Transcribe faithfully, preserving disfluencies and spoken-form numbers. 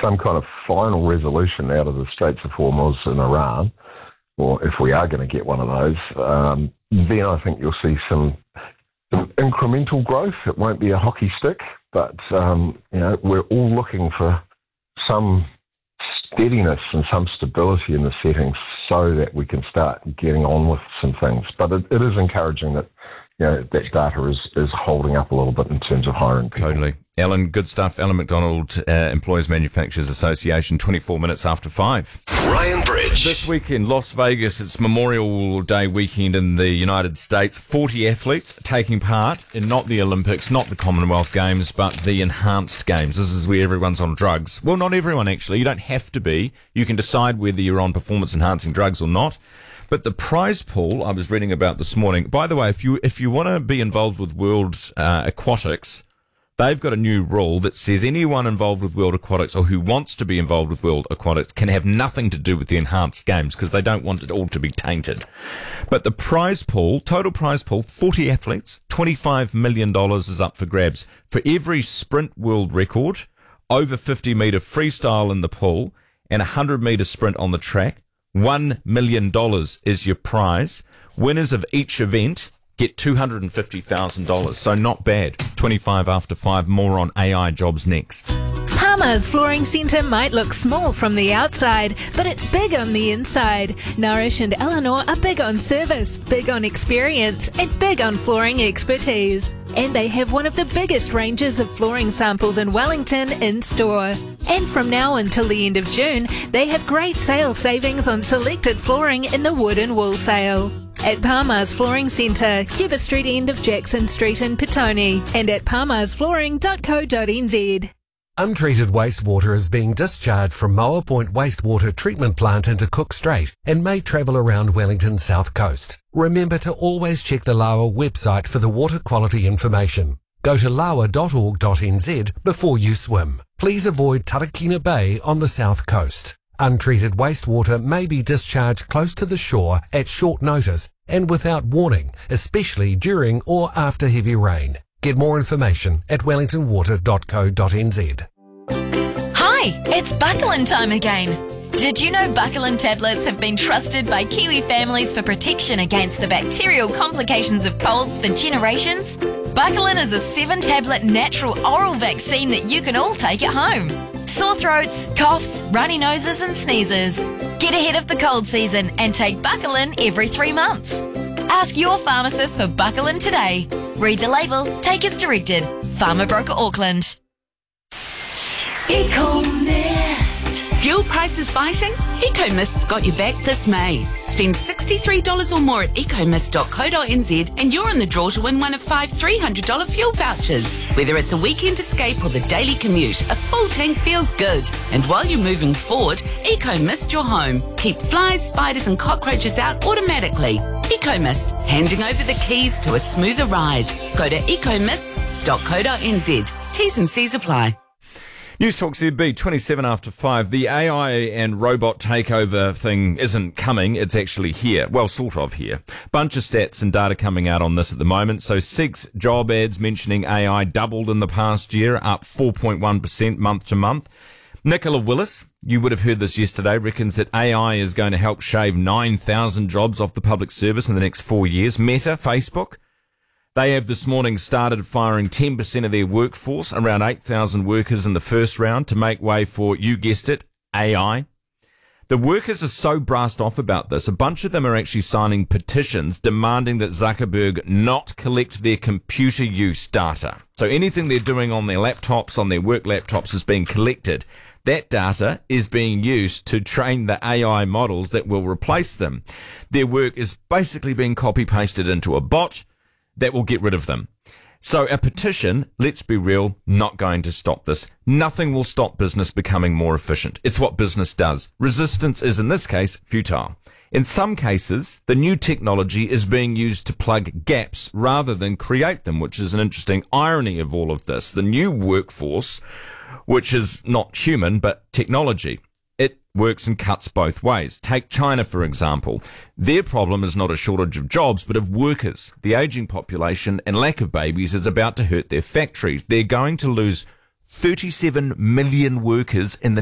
some kind of final resolution out of the Straits of Hormuz in Iran, or if we are going to get one of those, um, then I think you'll see some, some incremental growth. It won't be a hockey stick, but um, you know, we're all looking for some steadiness and some stability in the settings so that we can start getting on with some things. But it, it is encouraging that, you know, that data is, is holding up a little bit in terms of hiring people. Totally. Alan, good stuff. Alan McDonald, uh, Employers Manufacturers Association, twenty-four minutes after five. Ryan Bridge. This weekend, Las Vegas, it's Memorial Day weekend in the United States. forty athletes taking part in not the Olympics, not the Commonwealth Games, but the enhanced games. This is where everyone's on drugs. Well, not everyone, actually. You don't have to be. You can decide whether you're on performance-enhancing drugs or not. But the prize pool I was reading about this morning, by the way, if you if you want to be involved with World uh, Aquatics, they've got a new rule that says anyone involved with World Aquatics or who wants to be involved with World Aquatics can have nothing to do with the enhanced games because they don't want it all to be tainted. But the prize pool, total prize pool, forty athletes, twenty-five million dollars is up for grabs. For every sprint world record, over fifty metre freestyle in the pool, and one hundred metre sprint on the track, one million dollars is your prize. Winners of each event get two hundred fifty thousand dollars. So not bad. twenty-five after five, more on A I jobs next. Palmer's Flooring Centre might look small from the outside, but it's big on the inside. Nourish and Eleanor are big on service, big on experience, and big on flooring expertise. And they have one of the biggest ranges of flooring samples in Wellington in store. And from now until the end of June, they have great sale savings on selected flooring in the wood and wool sale. At Palmer's Flooring Centre, Cuba Street end of Jackson Street in Petone, and at palmers flooring dot co dot n z. Untreated wastewater is being discharged from Moa Point Wastewater Treatment Plant into Cook Strait and may travel around Wellington's south coast. Remember to always check the Lawa website for the water quality information. Go to lawa dot org dot n z before you swim. Please avoid Tarakina Bay on the south coast. Untreated wastewater may be discharged close to the shore at short notice and without warning, especially during or after heavy rain. Get more information at wellington water dot co dot n z. Hi, it's Buckland time again. Did you know Buckland tablets have been trusted by Kiwi families for protection against the bacterial complications of colds for generations? Buckland is a seven-tablet natural oral vaccine that you can all take at home. Sore throats, coughs, runny noses and sneezes. Get ahead of the cold season and take Buckland every three months. Ask your pharmacist for Buckland today. Read the label, take as directed. Pharma Broker Auckland. EcoMist. Fuel prices biting? EcoMist's got your back this May. Spend sixty-three dollars or more at ecomist dot co dot n z and you're in the draw to win one of five three hundred dollars fuel vouchers. Whether it's a weekend escape or the daily commute, a full tank feels good. And while you're moving forward, EcoMist your home. Keep flies, spiders and cockroaches out automatically. EcoMist, handing over the keys to a smoother ride. Go to ecomist dot co dot n z. T's and C's apply. News Talk Z B, twenty-seven after five. The A I and robot takeover thing isn't coming, it's actually here. Well, sort of here. Bunch of stats and data coming out on this at the moment. So six job ads mentioning A I doubled in the past year, up four point one percent month to month. Nicola Willis, you would have heard this yesterday, reckons that A I is going to help shave nine thousand jobs off the public service in the next four years. Meta, Facebook, they have this morning started firing ten percent of their workforce, around eight thousand workers in the first round, to make way for, you guessed it, A I. The workers are so brassed off about this, a bunch of them are actually signing petitions demanding that Zuckerberg not collect their computer use data. So anything they're doing on their laptops, on their work laptops, is being collected. That data is being used to train the A I models that will replace them. Their work is basically being copy-pasted into a bot that will get rid of them. So a petition, let's be real, not going to stop this. Nothing will stop business becoming more efficient. It's what business does. Resistance is, in this case, futile. In some cases, the new technology is being used to plug gaps rather than create them, which is an interesting irony of all of this. The new workforce, which is not human, but technology, it works and cuts both ways. Take China, for example. Their problem is not a shortage of jobs, but of workers. The aging population and lack of babies is about to hurt their factories. They're going to lose thirty-seven million workers in the